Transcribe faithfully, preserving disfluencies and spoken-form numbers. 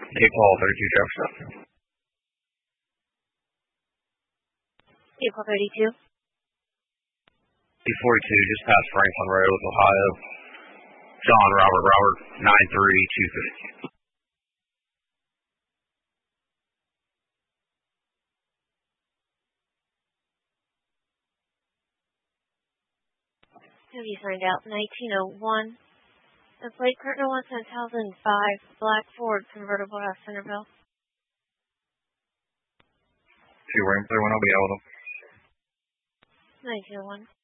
Eight Paul, thirty-two Jefferson. Eight Paul, thirty-two. eight forty-two, just past Franklin Road, Ohio. John Robert Robert, nine three two three. Have you signed out? nineteen oh one. The plate curtain one ten thousand five. Black Ford convertible out of Centerville. Two room, three one, I'll be able to. nineteen oh one.